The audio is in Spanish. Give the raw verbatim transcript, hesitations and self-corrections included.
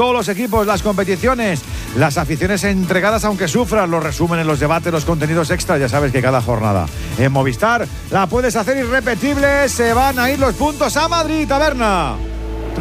todos los equipos, las competiciones, las aficiones entregadas aunque sufran, los resúmenes, los debates, los contenidos extras, ya sabes que cada jornada en Movistar la puedes hacer irrepetible. Se van a ir los puntos a Madrid, Taberna.